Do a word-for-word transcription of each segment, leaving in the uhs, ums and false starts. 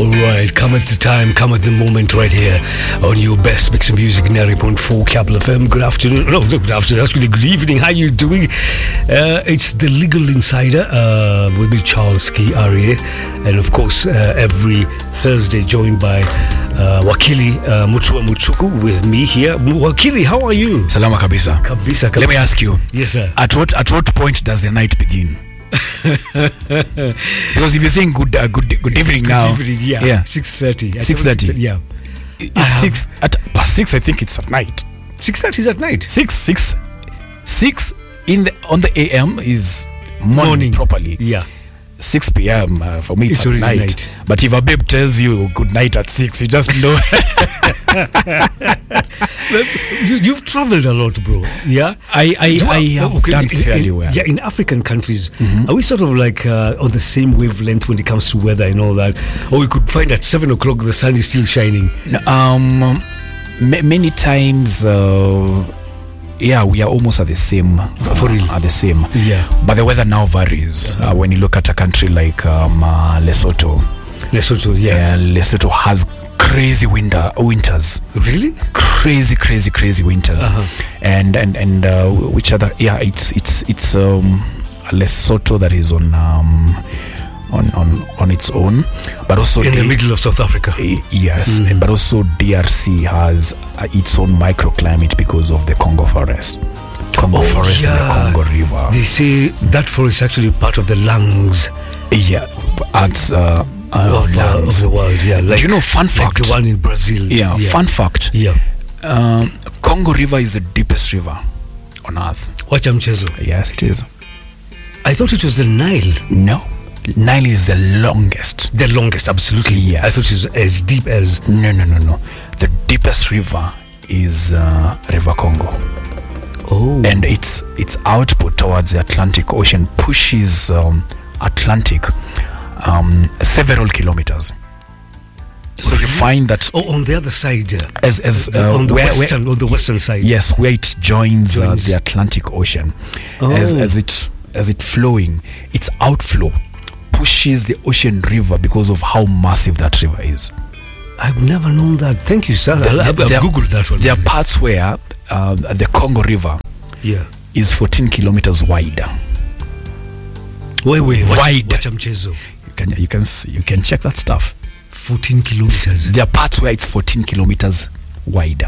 Alright, come at the time, come at the moment right here on your best mix of music, ninety point four Capital F M. Good afternoon. No, good afternoon. Actually, good evening. How you doing? Uh, it's the Legal Insider uh, with me, Charles K. Arie. And of course, uh, every Thursday joined by uh, Wakili uh, Mutua Mutuku with me here. Wakili, how are you? Salama kabisa. Kabisa, kabisa. Let me ask you. Yes, sir. At what at what point does the night begin? Because if you're saying good uh, good good evening good now, evening, yeah, yeah. six thirty, six thirty, yeah, it's six at past six. I think it's at night. Six thirty is at night. Six six six in the on the A M is morning, Morning. properly. Yeah. Six p m uh, for me it's, It's at already night. night. But if a babe tells you good night at six, you just know. you, you've traveled a lot, bro. Yeah. I I, Do I have okay, done in, fairly in, well. Yeah, in African countries, mm-hmm. are we sort of like uh, on the same wavelength when it comes to weather and all that? Or we could find at seven o'clock the sun is still shining. Um, m- many times. Uh, Yeah, we are almost at the same. Uh, For real? At the same. Yeah. But the weather now varies. Uh-huh. Uh, when you look at a country like um, uh, Lesotho. Lesotho, yes. Yeah, Lesotho has crazy winter winters. Really? Crazy, crazy, crazy winters. Uh-huh. And and and uh, which other? Yeah, it's it's it's um, Lesotho that is on um, on on on its own, but also in the, the middle of South Africa. Uh, yes, mm. But also D R C has uh, its own microclimate because of the Congo forest. Congo oh, forest yeah. and the Congo River. They say that forest is actually part of the lungs. Yeah, at uh, uh, of, uh, of the world. Yeah, like, do you know, fun fact, like the one in Brazil. Yeah, yeah. fun fact. Yeah, um, Congo River is the deepest river on earth. Wacha mchezo. Yes, it is. I thought it was the Nile. No. Nile is the longest. The longest, absolutely. Yes. I thought it was as deep as... No, no, no, no. The deepest river is uh, River Congo. Oh. And its its output towards the Atlantic Ocean pushes um, Atlantic um, several kilometers. So you find that... Oh, on the other side. Uh, as as uh, on the where, western, where, on the western side. Yes, where it joins, joins. Uh, the Atlantic Ocean. Oh. As, as it as it flowing, its outflow pushes the ocean river because of how massive that river is. I've never known that. Thank you, sir. The, I've, I've there, googled that one. There are parts where uh, the Congo River yeah. is fourteen kilometers wide. Wait, wait, watch, wide. Watch mchezo. You can you can you can check that stuff. fourteen kilometers. There are parts where it's fourteen kilometers wide.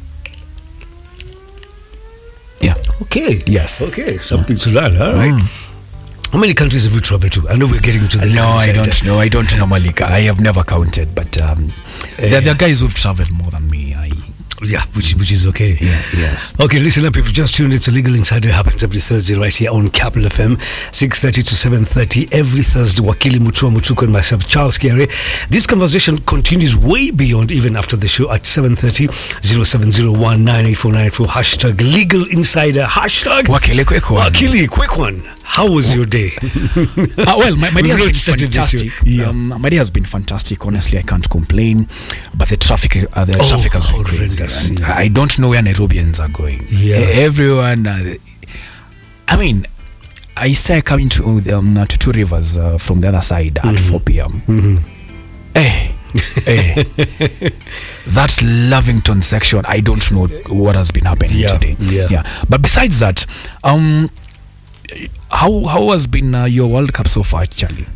Yeah. Okay. Yes. Okay. Something to learn. All right. Mm. How many countries have you traveled to? I know we're getting to the no I side. don't know I don't normally I have never counted, but um, uh, there, there are guys who've traveled more than me. I yeah which which is okay. Yeah, yes. Okay, listen up, if you just tuned in, it's a Legal Insider. It happens every Thursday right here on Capital F M, six thirty to seven thirty every Thursday. Wakili Mutua Mutuku and myself, Charles Kiare. This conversation continues way beyond even after the show at seven thirty. Zero seven zero one nine eight four nine four hashtag Legal Insider, hashtag Wakili quick one. Wakili quick one. How was your day? uh, well, my, my day has been fantastic. Yeah. Um, my day has been fantastic. Honestly, I can't complain. But the traffic, uh, the oh, traffic has been crazy. Yeah. I don't know where Nairobians are going. Yeah. Everyone. Uh, I mean, I say coming to um, to Two Rivers uh, from the other side mm-hmm. at four p m Mm-hmm. Hey. Hey, that Lavington section, I don't know what has been happening yeah, today. Yeah. yeah. But besides that, um, how how has been uh, your World Cup so far, Charlie?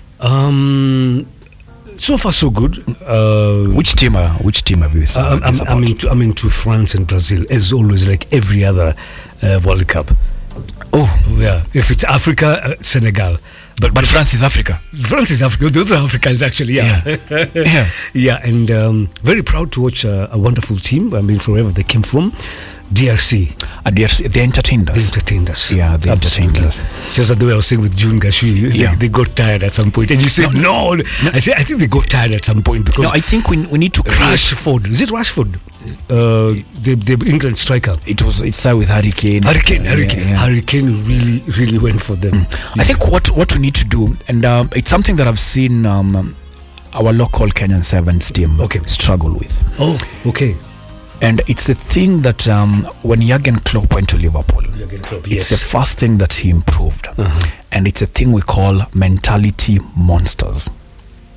Um, so far so good. Uh, which team? Uh, which team have you? I'm, I'm, I'm into I'm into France and Brazil as always, like every other uh, World Cup. Oh yeah, if it's Africa, uh, Senegal. But but France is Africa. France is Africa. Those are Africans actually. Yeah, yeah, yeah. yeah and um, very proud to watch uh, a wonderful team. I mean, wherever they came from. D R C. Uh, D R C, they entertained us. They entertained us. Yeah, they Absolutely. entertained us. Just like the way I was saying with June Gashui, they, yeah. they got tired at some point. And you said, no. no. no. I said, I think they got tired at some point because... No, I think we, we need to create... Rashford. Is it Rashford? Uh, the, the England striker. It was, it started with Harry Kane. Harry Kane, uh, Harry yeah, Kane. yeah. Harry Kane really, really went for them. Mm. I think what, what we need to do, and um, it's something that I've seen um, our local Kenyan Sevens team okay. struggle with. Oh, okay. And it's a thing that um, when Jurgen Klopp went to Liverpool, Klopp, it's yes. the first thing that he improved. Uh-huh. And it's a thing we call mentality monsters.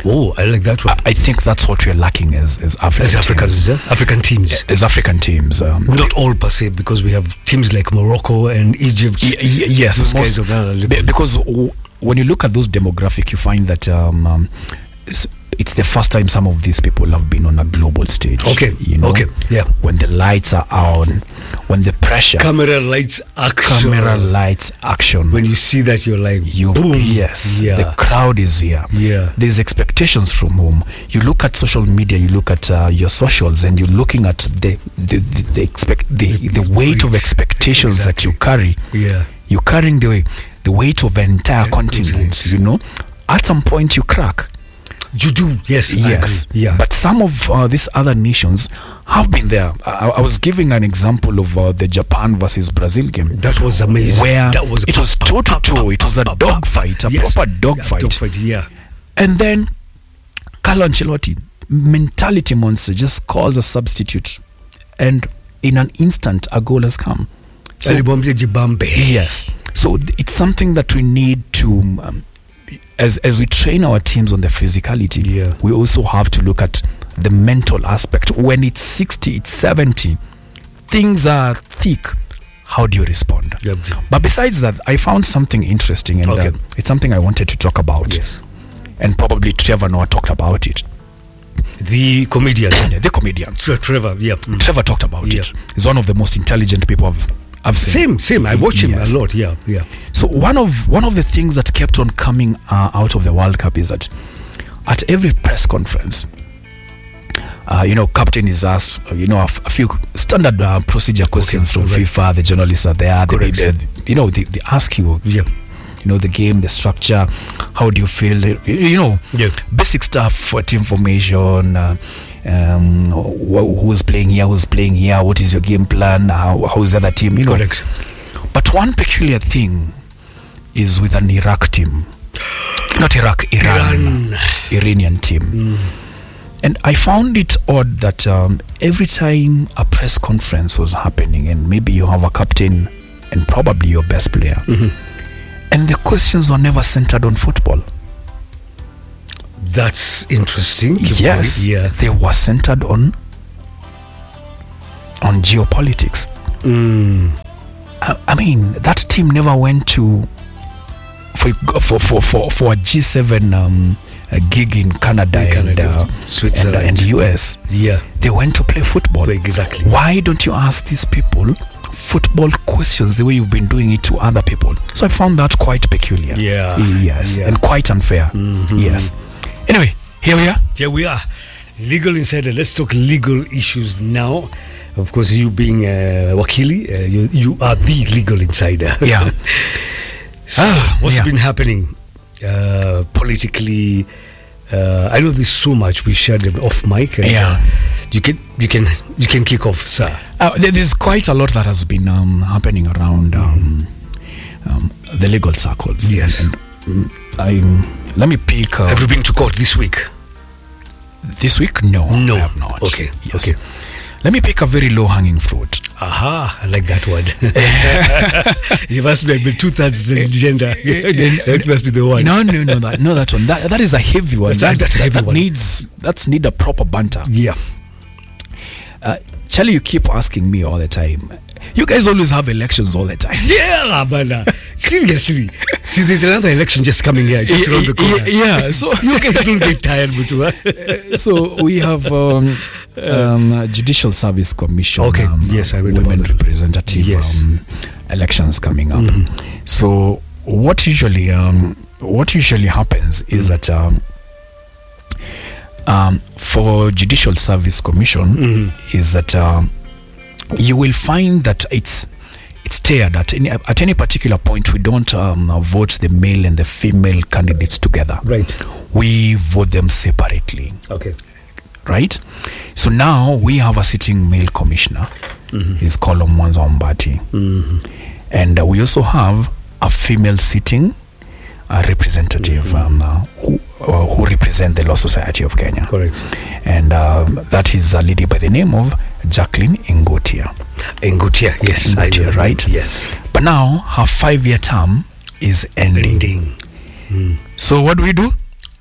Oh, I like that one. I, I think that's what we're lacking as as African As Africans, teams. yeah? African teams. As African teams. Um, Not all per se, because we have teams like Morocco and Egypt. y- y- yes, Those most- guys are not a little- be- because w- when you look at those demographic, you find that um, um, it's, it's the first time some of these people have been on a global stage. Okay, you know, okay, yeah. When the lights are on, when the pressure, Camera lights action. camera lights, action. When you see that, you're like, you boom. yes, Yeah. the crowd is here. Yeah. There's expectations from whom. You look at social media, you look at uh, your socials, and you're looking at the the the, the expect the, the weight of weight. expectations that you carry. Yeah. You're carrying the the weight of an entire Yeah, continent. continent. You know, at some point you crack. You do, yes. I Yes, agree. Yeah. But some of uh, these other nations have been there. I, I was giving an example of uh, the Japan versus Brazil game. That was amazing. Where that was it was toe to toe. It was a dogfight, a Yes. proper dogfight. Dogfight, yeah. And then Carlo Ancelotti, mentality monster, just calls a substitute, and in an instant a goal has come. So Alibambia Jibambe. yes, so th- it's something that we need to, um, as as we train our teams on the physicality. Yeah. We also have to look at the mental aspect. When it's sixty, it's seventy, things are thick. How do you respond? Yep. But besides that, I found something interesting, and Okay. uh, it's something I wanted to talk about. Yes. And probably Trevor Noah talked about it. The comedian. Yeah, the comedian. Tre- Trevor, yeah. Mm. Trevor talked about Yeah. it. He's one of the most intelligent people I've, I've Same, seen. same. I watch him Yes. a lot, yeah, yeah. So one of one of the things that kept on coming uh, out of the World Cup is that at every press conference, uh, you know, captain is asked, uh, you know, a, f- a few standard uh, procedure questions from right. FIFA. The journalists are there. They, Correct. they, they- you know, they, they ask you, Yeah. you know, the game, the structure, how do you feel? You, you know, Yeah. basic stuff for team formation. Uh, um, wh- who's playing here? Who's playing here? What is your game plan? How, how is the other team? You know, Correct. but one peculiar thing is with an Iraq team, not Iraq, Iran, Iran. Iranian team. And I found it odd that um, every time a press conference was happening, and maybe you have a captain and probably your best player, and the questions are never centered on football. That's interesting. Keep Yes, going. Yeah. they were centered on on geopolitics. Mm. I, I mean, that team never went to for for for for, for a G seven um, a gig in Canada, In Canada, and, uh, Switzerland. and, and U S. Yeah. They went to play football. Exactly. Why don't you ask these people football questions the way you've been doing it to other people? So I found that quite peculiar. Yeah. Yes, Yeah. and quite unfair. Yes. Anyway, here we are. Here we are. Legal Insider. Let's talk legal issues now. Of course, you being uh, Wakili, uh, you, you are the legal insider. Yeah. So, Ah, what's yeah. been happening uh, politically? Uh, I know there's so much. We shared them off mic. And, Yeah. uh, you can you can you can kick off, sir. Uh, there- there's quite a lot that has been um, happening around um, um, the legal circles. Yes. And, and, mm, I, let me pick. Uh, Have you been to court this week? this week? No, No. I have not. Okay, Yes. okay. Let me pick a very low-hanging fruit. Aha, I like that one. You must be two thirds gender. That must be the one. No, no, no, that no, that one. That, that is a heavy one. That- that's a heavy that one. needs that's need a proper banter. Yeah. Uh, Charlie, you keep asking me all the time. You guys always have elections all the time. Yeah, man. uh, Seriously. See, there's another election just coming here, just around the corner. Yeah, so You guys don't get tired, Mutu. huh? so we have um, um, Judicial Service Commission. Okay, um, yes, I read women about that. representative Yes. um, elections coming up. So what usually um, what usually happens is that um, um, for Judicial Service Commission is that um, you will find that it's it's tiered at any at any particular point. We don't um, vote the male and the female candidates together. Right. We vote them separately, Okay. right? So now we have a sitting male commissioner. He's called Mwanza Ombati. And uh, we also have a female sitting uh, representative um, uh, who, uh, who represent the Law Society of Kenya. Correct. And um, that is a lady by the name of Jacqueline Ngotia. Ngutia, yes. I Ngutia, know. right? Yes. But now her five-year term is ending. Ending. So what do we do?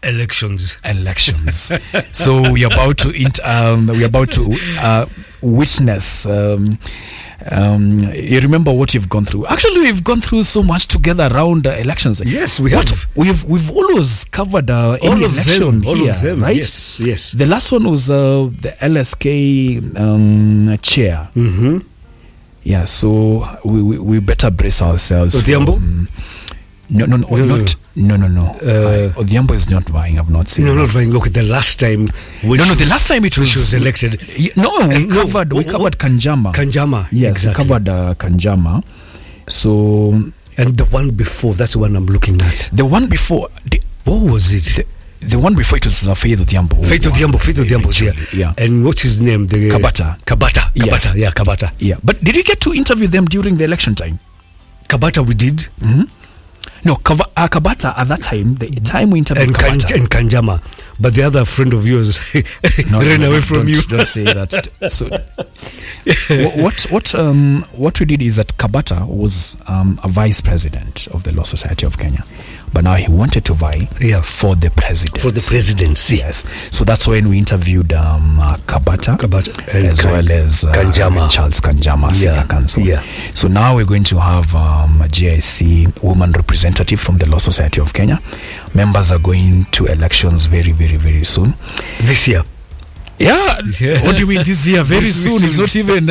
elections. Elections. So we're about to int- um, we're about to uh, witness. Um, um, you remember what you've gone through? Actually, we've gone through so much together around uh, elections. Yes, we what, have. We've we've always covered uh, All any of election them. All here, of them. right? Yes. Yes. The last one was uh, the L S K um, chair. Mm-hmm. Yeah, so we, we we better brace ourselves. Odhiambo? from- No, no, no, No, no, not. No, no, no. Uh, Uh, Odhiambo is not vying. I've not seen. No, him. not very. Look, the last time. Which No, no. The was- last time it was which was elected. Y- No, we Uh, no, covered. We oh, covered Kanjama. Kanjama. Yes, exactly. we covered uh, Kanjama. So And the one before, that's the one I'm looking at. the one before, the, What was it? the, the one before it was uh, Faith Odhiambo. Faith Odhiambo. Faith Odhiambo was here. Yeah. And what's his name? The Kabata. Kabata. Kabata. Yes. Yeah, Kabata. Yeah, but did you get to interview them during the election time? Kabata we did. Mm-hmm. No, Kava, uh, Kabata at that time, the time we interviewed And, Kan- Kabata. and Kanjama. But the other friend of yours No, ran no, away no, from don't, you. Don't say that. So, wh- what what um what we did is that Kabata was um, a vice president of the Law Society of Kenya, but now he wanted to vie Yeah. for the presidency. For the presidency. Yes. So that's when we interviewed um, uh, Kabata, Kabata. And as Kan- well as uh, Kanjama. Charles Kanjama, senior Yeah, counsel. yeah. So now we're going to have um, a G I C woman representative from the Law Society of Kenya. Members are going to elections very, very, very soon. This year. Yeah. Yeah. What do you mean this year? Very This soon. week It's not even.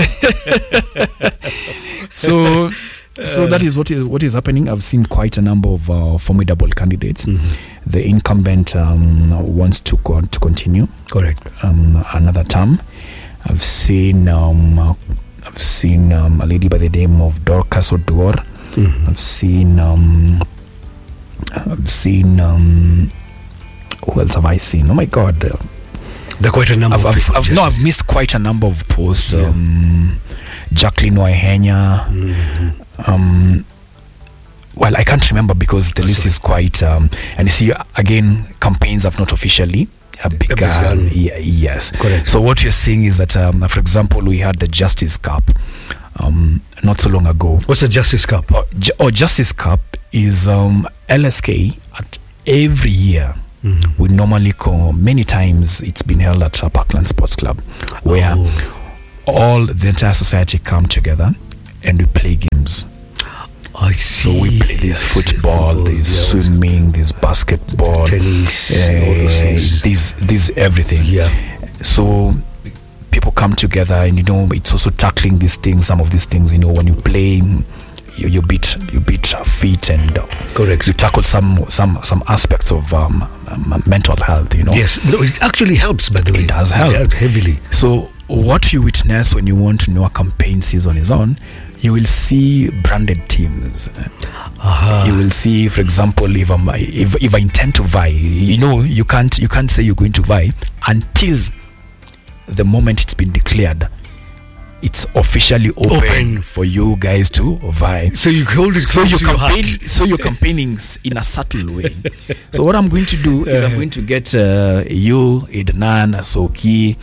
so, so that is what is what is happening. I've seen quite a number of uh, formidable candidates. Mm-hmm. The incumbent um, wants to co- to continue Correct. um, another term. I've seen um, uh, I've seen um, a lady by the name of Dorcas Oduor. Mm-hmm. I've seen um, I've seen um, who else have I seen? Oh my God. Uh, There are quite a number I've, of I've, people. I've, just- no, I've missed quite a number of posts. Yeah. Um, Jacqueline Waihenya. Mhm. Um, well, I can't remember because the That's list right. is quite. Um, and you see, again, campaigns have not officially uh, begun. begun. Yeah, yes. Correct. So what you're seeing is that, um, for example, we had the Justice Cup um, not so long ago. What's the Justice Cup? Or, Ju- or Justice Cup is um, L S K at every year. Mhm. We normally call, many times it's been held at uh, Parkland Sports Club, where Oh. all the entire society come together and we play games. I see. So we play this Yes, football, there's yeah. swimming, there's basketball, Tennis, uh, all those things. This, this everything. Yeah. So people come together, and you know it's also tackling these things. Some of these things, you know, when you play, you, you beat you beat feet, and uh, Correct. you tackle some some some aspects of um, um, mental health. You know. Yes. No, it actually helps, by the way. It does help. helps heavily. So what you witness when you want to know a campaign season is on, you will see branded teams. Aha. You will see, for example, if I'm, if if I intend to vie, you know, you can't you can't say you're going to vie until the moment it's been declared. It's officially open, Open. for you guys to vie. So you hold it So close you're to your campaign, heart. so you're campaigning s- in a subtle way. So what I'm going to do is I'm going to get uh, you, Ednan, Asoki,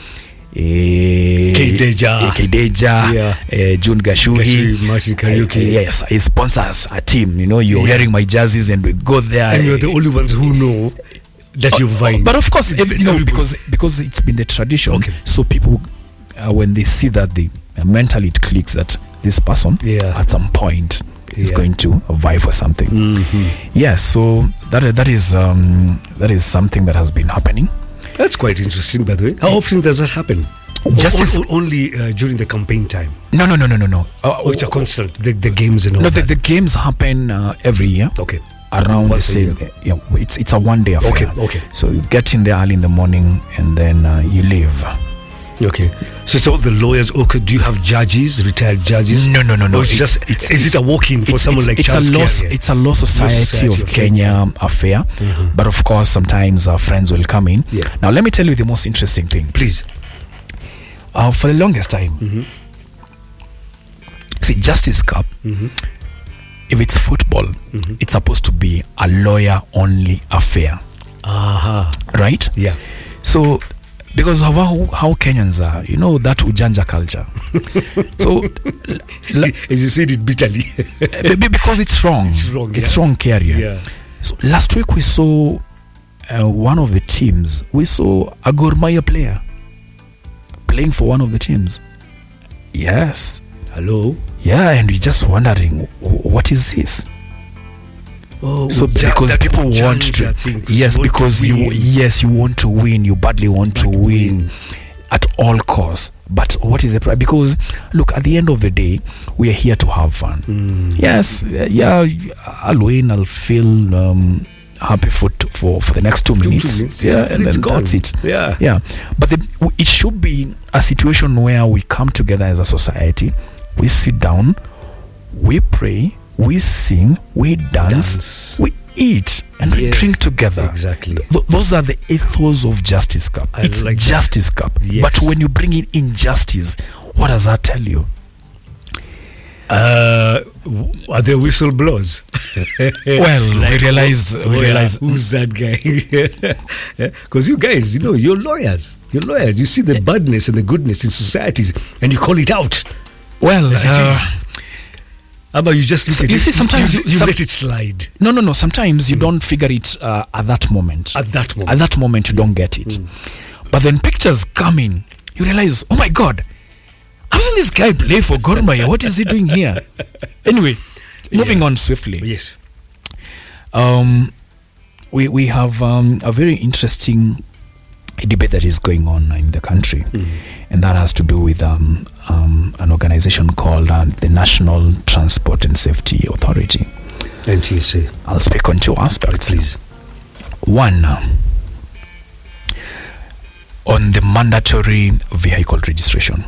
eh, Kedeja. eh, Kedeja, Yeah. eh, June Gashuhi. Gashuhi, Martin Kariuki. Eh, yes, he sponsors a team. You know, you're Yeah. wearing my jerseys and we go there. And you're the eh, only ones who know that you're vying. but of course, every, no, Everybody. because because it's been the tradition. Okay. So people, uh, when they see that, they uh, mentally it clicks that this person Yeah. at some point is Yeah. going to vie for something. Mhm. Yeah, so that that is um, that is something that has been happening. That's quite interesting, by the way. How often does that happen? Justice- O- o- only uh, during the campaign time. No, no, no, no, no, no. Uh, Oh, it's a constant. The, the games and all no, the, that. the games happen uh, every year. Okay. Around Once a the same, yeah, it's it's a one day affair. Okay, okay. So you get in there early in the morning and then uh, you leave. Okay. So it's all the lawyers. Okay. Do you have judges, retired judges? No, no, no, no. Or it's just, it's- is it's- it a walk-in for it's, someone it's, like it's Charles a law, Kiaria? it's a law society, Society of, of Kenya, affair. Mhm. But of course, sometimes our friends will come in. Yeah. Now, let me tell you the most interesting thing. Please. Uh, for the longest time, Mhm. see, Justice Cup, Mhm. if it's football, Mhm. it's supposed to be a lawyer-only affair, Aha. right? Yeah. So, because of how, how Kenyans are, you know, that ujanja culture. So, l- l- As you said it bitterly. be- be- because it's wrong. It's wrong, It's yeah. wrong, carrier. Yeah. So last week we saw uh, one of the teams, we saw a Gor Mahia player playing for one of the teams. Yes. Hello. Yeah, and we're just wondering, w- what is this? Oh, So Uja- because that people want Ujanja to, thing, yes, want to because you, win. yes, you want to win. You badly want to But win, win. at all costs. But what is the price? Because look, at the end of the day, we are here to have fun. Mm. Yes, uh, yeah, I'll win. I'll feel um, happy for t- for for the next two, Two- two minutes. minutes, Yeah, yeah, and it's then gone. that's it. Yeah. Yeah, but the, w- it should be a situation where we come together as a society. We sit down, we pray, we sing, we dance, Dance. we eat, and we Yes, drink together. exactly. Th- those are the ethos of Justice Cup. I It's like that. Justice Cup. Yes. But when you bring in injustice, what does that tell you? Uh, w- are there whistleblowers? Well, we realize, oh, we yeah, realize. who's that guy? Because you guys, you know, you're lawyers. You're lawyers. You see the badness and the goodness in societies, and you call it out. Well, As it uh, is. How about you just look so at you it? see, sometimes you, you- you some- let it slide no, no, no. Sometimes you don't figure it uh, at that moment. at that moment. At that moment, you don't get it. But then pictures come in, you realize, oh my God, I've seen this guy play for Gor Mahia. What is he doing here? Anyway, moving Yeah. on swiftly. Yes. Um, we we have um, a very interesting debate that is going on in the country, and that has to do with um, um, an organization called uh, the National Transport and Safety Authority. N T S A. I'll speak on two aspects. Please. One, uh, on the mandatory vehicle registration.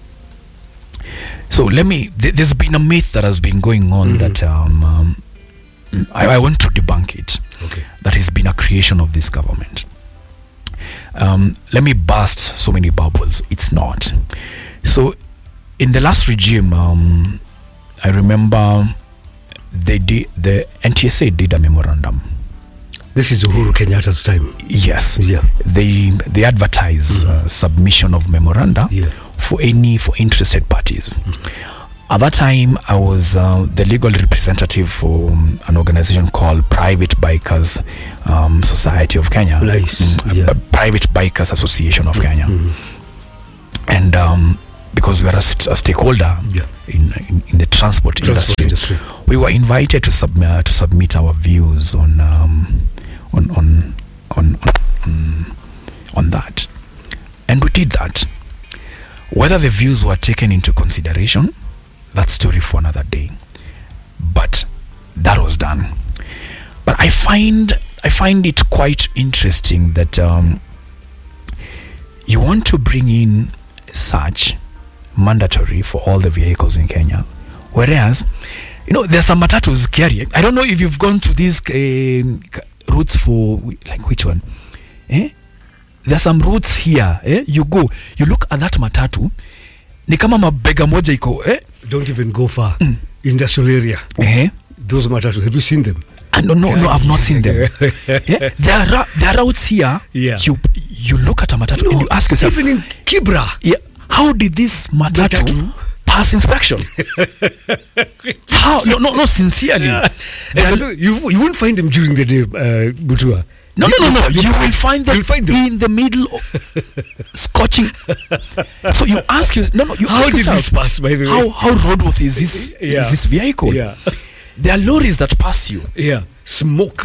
So let me, th- there's been a myth that has been going on Mhm. that um, um, I, I want to debunk it. Okay. That has been a creation of this government. Um, let me burst so many bubbles. It's not. So in the last regime, um, I remember they did, the N T S A did a memorandum. This is Uhuru Kenyatta's time. Yes. Yeah. They they advertise uh, submission of memoranda Yeah. for any for interested parties. At that time, I was uh, the legal representative for um, an organization called Private Bikers um, Society of Kenya. Nice. Mm, Yeah. uh, Private Bikers Association of Kenya. And um, because we are a, st- a stakeholder Yeah. in, in in the transport, Transport industry, industry. we were invited to submit uh, to submit our views on um, on, on on on on on that, and we did that. Whether the views were taken into consideration, that story for another day. But that was done. But I find I find it quite interesting that um, you want to bring in such mandatory for all the vehicles in Kenya, whereas you know there's some matatus carrying. I don't know if you've gone to these uh, routes for like which one, eh? There's some routes here, eh? You go, you look at that matatu, ni kama mabega moja iko, eh? Don't even go far. Industrial area. Eh? Those matatu. Have you seen them? I no, no, no, I've not seen them. Yeah? There are ra- there are routes here. Yeah. You you look at a matatu and you ask yourself, Even in Kibra. yeah, how did this matatu, Matatu? pass inspection? How? No, no, no. Sincerely, Yeah. They are- And you, you won't find them during the day, uh, Butua. no, no, no, no. You will find them, You'll find them. in the middle, of scorching. So you ask you, no, no. You How ask did yourself, this pass, by the way? how how roadworthy is this? Yeah. Is this vehicle? Yeah. There are lorries that pass you, Yeah. Smoke.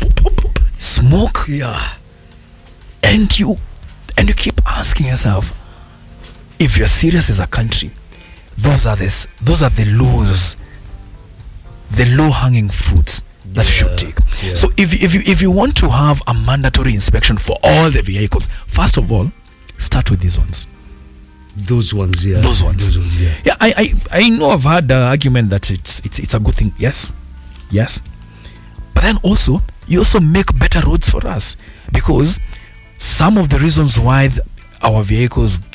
smoke, Yeah. and you and you keep asking yourself, if you're serious as a country, those are this those are the laws, the low hanging fruits that you should take. yeah. So if if you if you want to have a mandatory inspection for all the vehicles, first of all, start with these ones. Those ones, yeah. Those ones. Those ones, yeah. Yeah, I I, I know I've had the argument that it's it's it's a good thing. Yes, yes, but then also you also make better roads for us, because some of the reasons why th- our vehicles